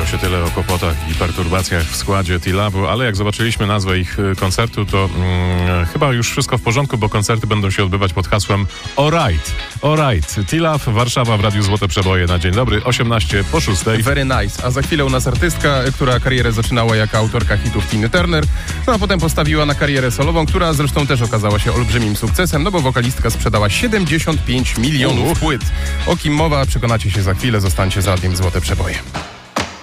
mówiło się tyle o kłopotach i perturbacjach w składzie T-Labu, ale jak zobaczyliśmy nazwę ich koncertu, to chyba już wszystko w porządku, bo koncerty będą się odbywać pod hasłem Alright. T-Lab, Warszawa w Radiu Złote Przeboje na dzień dobry, 18:06. Very nice. A za chwilę u nas artystka, która karierę zaczynała jako autorka hitów Tiny Turner, no a potem postawiła na karierę solową, która zresztą też okazała się olbrzymim sukcesem, no bo wokalistka sprzedała 75 milionów płyt. O kim mowa, przekonacie się za chwilę, zostańcie z Radiem Złote Przeboje.